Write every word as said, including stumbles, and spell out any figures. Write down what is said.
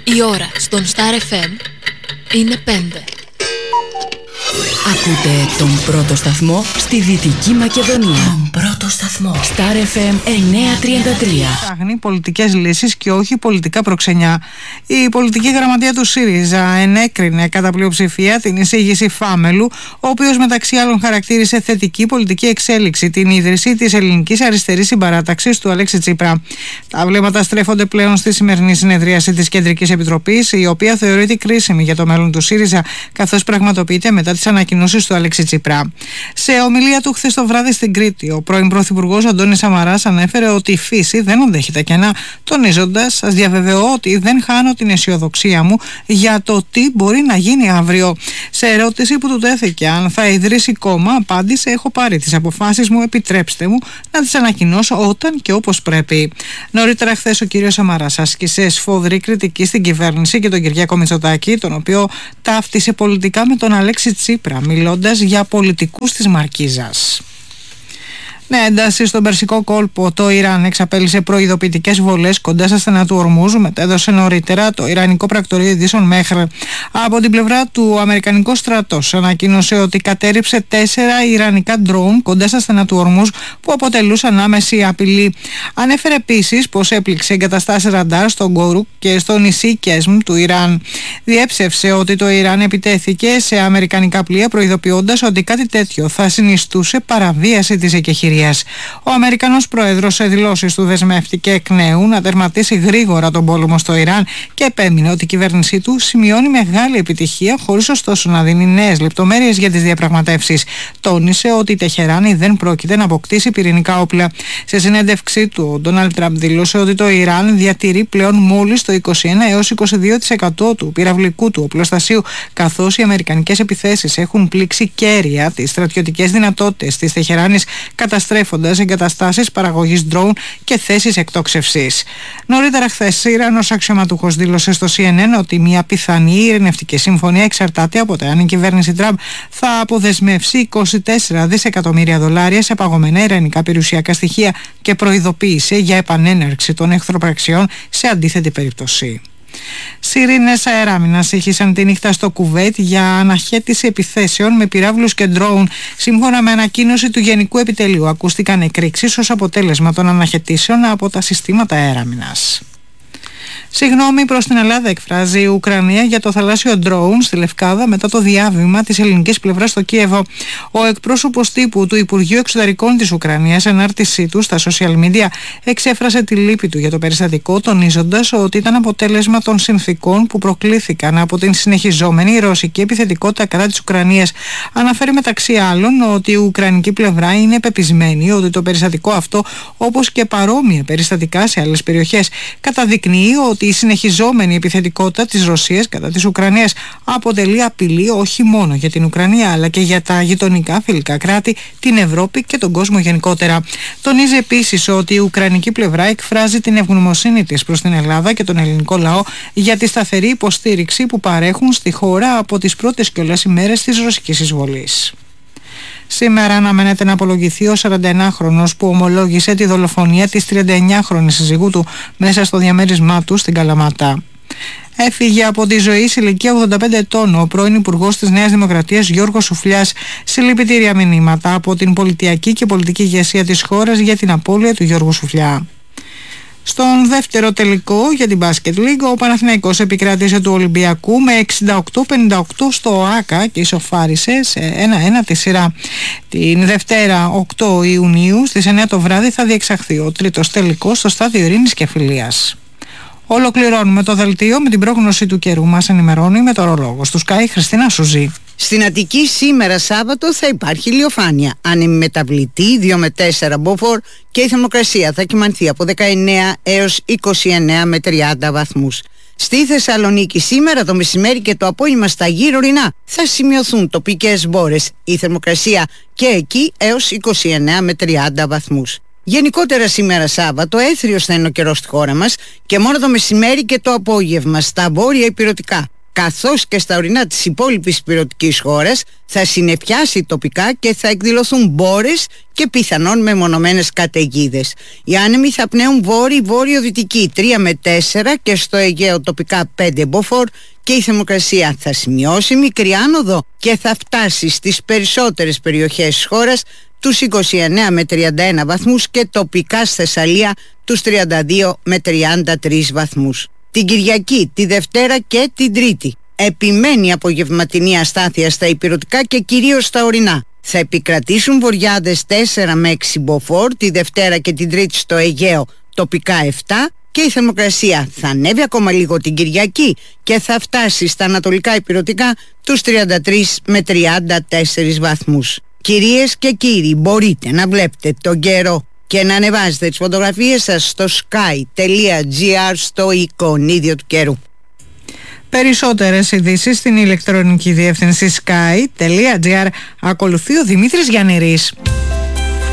Η ώρα στον Star εφ εμ είναι πέντε. Ακούτε τον πρώτο σταθμό στη Δυτική Μακεδονία. Τον πρώτο σταθμό. Star εφ εμ εννιακόσια τριάντα τρία. Ψάχνει πολιτικές λύσεις και όχι πολιτικά προξενιά. Η πολιτική γραμματεία του ΣΥΡΙΖΑ ενέκρινε κατά πλειοψηφία την εισήγηση Φάμελου, ο οποίος μεταξύ άλλων χαρακτήρισε θετική πολιτική εξέλιξη την ίδρυση της Ελληνικής Αριστερής Συμπαράταξης του Αλέξη Τσίπρα. Τα βλέμματα στρέφονται πλέον στη σημερινή συνεδρίαση της Κεντρικής Επιτροπής, η οποία θεωρείται κρίσιμη για το μέλλον του ΣΥΡΙΖΑ, καθώς πραγματοποιείται μετά τις ανακοινώσεις του Αλέξη Τσίπρα. Σε ομιλία του χθες το βράδυ στην Κρήτη, ο πρώην Πρωθυπουργός Αντώνης Σαμαράς ανέφερε ότι η φύση δεν αντέχει τα κενά, τονίζοντας: «Σας διαβεβαιώ ότι δεν χάνω την αισιοδοξία μου για το τι μπορεί να γίνει αύριο». Σε ερώτηση που του τέθηκε αν θα ιδρύσει κόμμα, απάντησε: «Έχω πάρει τις αποφάσεις μου, επιτρέψτε μου να τις ανακοινώσω όταν και όπως πρέπει». Νωρίτερα χθες ο κύριος Σαμαράς άσκησε σφοδρή κριτική στην κυβέρνηση και τον Κυριάκο Μητσοτάκη, τον οποίο ταύτισε πολιτικά με τον Αλέξη Τσίπρα, μιλώντας για πολιτικούς της Μαρκίζας. Ναι, ένταση στον Περσικό κόλπο. Το Ιράν εξαπέλυσε προειδοποιητικές βολές κοντά στα στενά του Ορμούζ, μετέδωσε νωρίτερα το Ιρανικό πρακτορείο ειδήσεων Μέχρ. Από την πλευρά του, Αμερικανικό στρατός ανακοίνωσε ότι κατέρριψε τέσσερα Ιρανικά ντρόουν κοντά στα στενά του Ορμούζ που αποτελούσαν άμεση απειλή. Ανέφερε επίσης πως έπληξε εγκαταστάσεις ραντάρ στον Γκόρουκ και στο νησί Κέσμ του Ιράν. Διέψευσε ότι το Ιράν επιτέθηκε σε αμερικανικά πλοία, προειδοποιώντας ότι κάτι τέτοιο θα συνιστούσε παραβίαση της εκεχηρίας. Ο Αμερικανός πρόεδρος σε δηλώσεις του δεσμεύτηκε εκ νέου να τερματίσει γρήγορα τον πόλεμο στο Ιράν και επέμεινε ότι η κυβέρνησή του σημειώνει μεγάλη επιτυχία, χωρίς ωστόσο να δίνει νέες λεπτομέρειες για τις διαπραγματεύσεις. Τόνισε ότι η Τεχεράνη δεν πρόκειται να αποκτήσει πυρηνικά όπλα. Σε συνέντευξή του, ο Ντόναλντ Τραμπ δήλωσε ότι το Ιράν διατηρεί πλέον μόλις το είκοσι ένα έως είκοσι δύο τοις εκατό του πυραυλικού του οπλοστασίου, καθώς οι αμερικανικές επιθέσεις έχουν πλήξει κέρια τις στρατιωτικές δυνατότητες της Τεχεράνης, καταστρέφοντας εγκαταστάσεις παραγωγής ντρόουν και θέσεις εκτόξευσης. Νωρίτερα χθες, ο Ιρανός αξιωματούχος δήλωσε στο σι εν εν ότι μια πιθανή ειρηνευτική συμφωνία εξαρτάται από το αν η κυβέρνηση Τραμπ θα αποδεσμεύσει είκοσι τέσσερα δισεκατομμύρια δολάρια σε παγωμένα ιρανικά περιουσιακά στοιχεία και προειδοποίησε για επανέναρξη των εχθροπραξιών σε αντίθετη περίπτωση. Σιρήνες αεράμινας ήχησαν τη νύχτα στο Κουβέιτ για αναχέτηση επιθέσεων με πυράβλους και ντρόουν. Σύμφωνα με ανακοίνωση του Γενικού Επιτελείου, ακούστηκαν εκρήξεις ως αποτέλεσμα των αναχαιτήσεων από τα συστήματα αεράμινας. Συγγνώμη προς την Ελλάδα εκφράζει η Ουκρανία για το θαλάσσιο ντρόουν στη Λευκάδα μετά το διάβημα της ελληνικής πλευράς στο Κίεβο. Ο εκπρόσωπος τύπου του Υπουργείου Εξωτερικών της Ουκρανίας, σε ανάρτησή του στα social media, εξέφρασε τη λύπη του για το περιστατικό, τονίζοντας ότι ήταν αποτέλεσμα των συνθήκων που προκλήθηκαν από την συνεχιζόμενη ρωσική επιθετικότητα κατά της Ουκρανίας. Αναφέρει μεταξύ άλλων ότι η ουκρανική πλευρά είναι πεπισμένη ότι το περιστατικό αυτό, όπως και παρόμοια περιστατικά σε άλλες περιοχές, καταδεικνύει ότι η συνεχιζόμενη επιθετικότητα της Ρωσίας κατά της Ουκρανίας αποτελεί απειλή όχι μόνο για την Ουκρανία αλλά και για τα γειτονικά φιλικά κράτη, την Ευρώπη και τον κόσμο γενικότερα. Τονίζει επίσης ότι η ουκρανική πλευρά εκφράζει την ευγνωμοσύνη της προς την Ελλάδα και τον ελληνικό λαό για τη σταθερή υποστήριξη που παρέχουν στη χώρα από τις πρώτες κιόλας ημέρες της ρωσικής εισβολής. Σήμερα αναμένεται να απολογηθεί ο σαρανταενάχρονος που ομολόγησε τη δολοφονία της τριανταεννιάχρονης σύζυγού του μέσα στο διαμέρισμά του στην Καλαμάτα. Έφυγε από τη ζωή σε ηλικία ογδόντα πέντε ετών ο πρώην Υπουργός της Νέας Δημοκρατίας Γιώργος Σουφλιάς. Συλληπιτήρια μηνύματα από την πολιτιακή και πολιτική ηγεσία της χώρας για την απώλεια του Γιώργου Σουφλιά. Στον δεύτερο τελικό για την Basket League, ο Παναθηναϊκός επικράτησε του Ολυμπιακού με εξήντα οκτώ πενήντα οκτώ στο ΆΚΑ και ισοφάρισε σε ένα ένα τη σειρά. Την Δευτέρα οκτώ Ιουνίου στις εννιά το βράδυ θα διεξαχθεί ο τρίτος τελικός στο στάδιο Ειρήνης και Φιλίας. Ολοκληρώνουμε το δελτίο με την πρόγνωση του καιρού. Μας ενημερώνει με το ορολόγο του Sky Χριστίνα Σουζή. Στην Αττική σήμερα Σάββατο θα υπάρχει ηλιοφάνεια, ανεμιμεταβλητή δύο με τέσσερα μποφόρ και η θερμοκρασία θα κυμανθεί από δεκαεννέα έως είκοσι εννέα με τριάντα βαθμούς. Στη Θεσσαλονίκη σήμερα το μεσημέρι και το απόγευμα στα γύρω ορεινά θα σημειωθούν τοπικές μπόρες, η θερμοκρασία και εκεί έως είκοσι εννέα με τριάντα βαθμούς. Γενικότερα σήμερα Σάββατο έθριος θα είναι ο καιρός στη χώρα μας και μόνο το μεσημέρι και το απόγευμα στα βόρεια ηπειρωτικά. καθώς και στα ορεινά της υπόλοιπης υπηρετικής χώρας θα συννεφιάσει τοπικά και θα εκδηλωθούν μπόρες και πιθανόν μεμονωμένες καταιγίδες. Οι άνεμοι θα πνέουν βόρειο-βόρειο-δυτική τρία με τέσσερα και στο Αιγαίο τοπικά πέντε μποφόρ και η θερμοκρασία θα σημειώσει μικρή άνοδο και θα φτάσει στις περισσότερες περιοχές της χώρας τους είκοσι εννέα με τριάντα ένα βαθμούς και τοπικά στη Θεσσαλία τους τριάντα δύο με τριάντα τρεις βαθμούς. Την Κυριακή, τη Δευτέρα και την Τρίτη επιμένει απογευματινή αστάθεια στα ηπειρωτικά και κυρίως στα ορεινά. Θα επικρατήσουν βοριάδες τέσσερα με έξι μποφόρ, τη Δευτέρα και την Τρίτη στο Αιγαίο τοπικά επτά και η θερμοκρασία θα ανέβει ακόμα λίγο την Κυριακή και θα φτάσει στα ανατολικά ηπειρωτικά τους τριάντα τρεις με τριάντα τέσσερις βαθμούς. Κυρίες και κύριοι, μπορείτε να βλέπετε τον καιρό και να ανεβάζετε τις φωτογραφίες σας στο sky.gr στο εικονίδιο του καιρού. Περισσότερες ειδήσεις στην ηλεκτρονική διεύθυνση sky.gr. Ακολουθεί ο Δημήτρης Γιαννηρής.